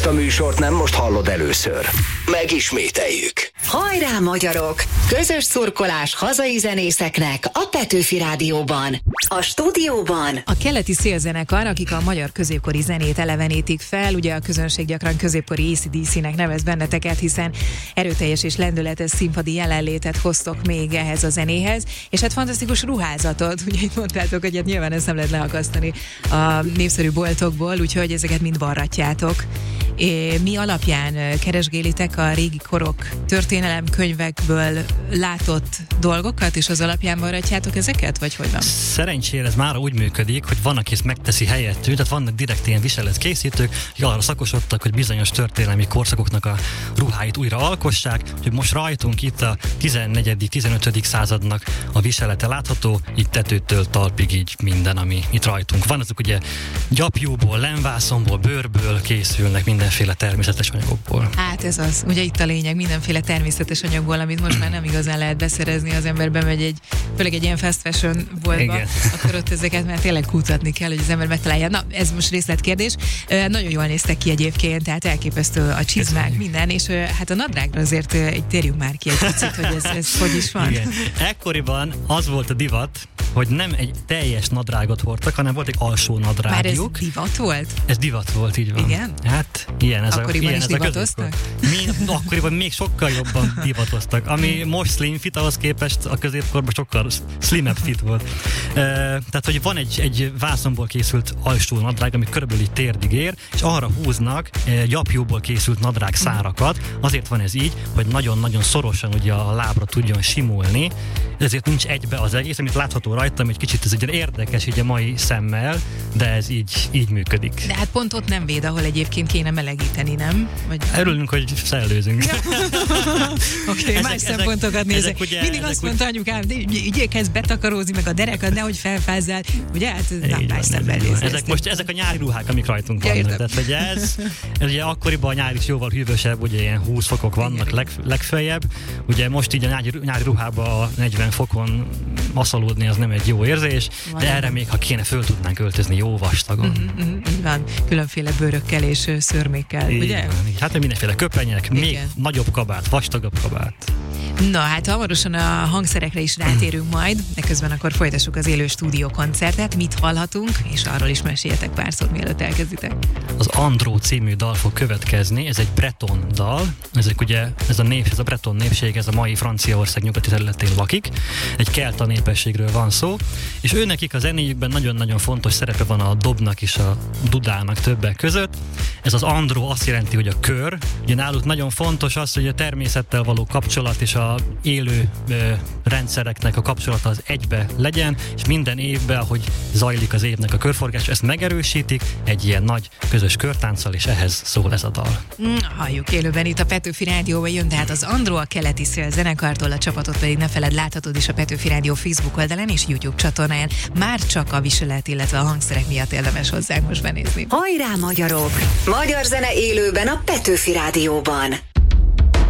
ezt a műsort nem most hallod először. Megismételjük. Hajrá, magyarok! Közös szurkolás hazai zenészeknek a Petőfi Rádióban. A stúdióban a keleti szélzenekar, akik a magyar középkori zenét elevenítik fel, ugye a közönség gyakran középkori AC/DC-nek nevez benneteket, hiszen erőteljes és lendületes színpadi jelenlétet hoztok még ehhez a zenéhez, és hát fantasztikus ruházatot, ugye itt mondtátok, hogy hát nyilván ezt nem lehet leakasztani a népszerű boltokból, úgyhogy ezeket mind varratjátok. Mi alapján keresgélitek a régi korok történelemkönyvekből látott dolgokat, és az alapján varratjátok ezeket, vagy hogy van? Szerencsére ez már úgy működik, hogy van, aki ezt megteszi helyettünk, tehát vannak direkt ilyen viseletkészítők, akik arra szakosodtak, hogy bizonyos történelmi korszakoknak a ruháit újra alkossák, hogy most rajtunk itt a 14.-15. századnak a viselete látható, így tetőtől talpig így minden, ami itt rajtunk van. Azok ugye gyapjúból, lemvászonból, bőrből készülnek, mindenféle természetes anyagokból. Hát ez az, ugye itt a lényeg, mindenféle természetes anyagból, amit most már nem igazán lehet beszerezni, az ember bemegy főleg egy ilyen fast fashion boltba, akkor ott ezeket már tényleg kutatni kell, hogy az ember megtalálja. Na, ez most részletkérdés. Nagyon jól néztek ki egyébként, tehát elképesztő a csizmák, minden, és hát a nadrágra azért térjünk már ki egy picit, hogy ez hogy is van. Igen. Ekkoriban az volt a divat, hogy nem egy teljes nadrágot hordtak, hanem volt egy alsó nadrágjuk. Már ez divat volt? Ez divat volt, így van. Igen? Hát ilyen ez akkoriban is divatoztak? Akkoriban még sokkal jobban divatoztak. Ami most slim fit, ahhoz képest a középkorban sokkal slimebb fit volt. Tehát, hogy van egy vászonból készült alsó nadrág, ami körülbelül így térdig ér, és arra húznak gyapjúból készült nadrág szárakat. Azért van ez így, hogy nagyon-nagyon szorosan ugye a lábra tudjon simulni, ezért nincs egybe az egész, amit látható rajtam, egy kicsit ez egy érdekes így a mai szemmel, de ez így működik. De hát pont ott nem véd, ahol egyébként kéne melegíteni, nem? Vagy... Örülünk, hogy szellőzünk. Oké, más szempontokat nézek. Mindig azt mondta anyukám, igyekezz betakarózni meg a derekad, nehogy felfázzál. Ugye? Hát más szemben ezek a nyári ruhák, amik rajtunk vannak. Tehát, hogy ez ugye akkoriban a nyár is jóval hűvösebb, ugye ilyen 20 fokok vannak legfeljebb. Ugye most így a nyári ruhában a 40 fokon maszalódni az nem egy jó érzés, de erre még ha kéne, föl tudnánk öltözni jó vastagon. Így van, különféle bőrökkel és szörmékkel, ugye? Hát mindenféle köpenyek, még nagyobb kabát, vastagabb kabát. Na hát hamarosan a hangszerekre is rátérünk majd, de közben akkor folytassuk az élő stúdiókoncertet, mit hallhatunk, és arról is meséljetek pár szót, mielőtt elkezditek. Az Andró című dal fog következni, ez egy breton dal, ez a breton népség, ez a mai Franciaország nyugati területén lakik, egy kelta népességről van szó, és őnekik a zenéjükben nagyon-nagyon fontos szerepe van a dobnak és a dudának többek között. Ez az Andró azt jelenti, hogy a kör, ugye náluk nagyon fontos az, hogy a természettel való kapcsolat és a élő rendszereknek a kapcsolata az egybe legyen, és minden évben, ahogy zajlik az évnek a körforgása, ezt megerősítik egy ilyen nagy közös körtánccal, és ehhez szól ez a dal. Halljuk élőben itt a Petőfi Rádióban, jön tehát az Andró, a keleti szélzenekartól, a csapatot pedig ne feledd, láthatod is a Petőfi Rádió Facebook oldalán és YouTube csatornáján. Már csak a viselet, illetve a hangszerek miatt érdemes hozzánk most benézni. Hajrá, magyarok! Magyar zene élőben a Petőfi Rádióban.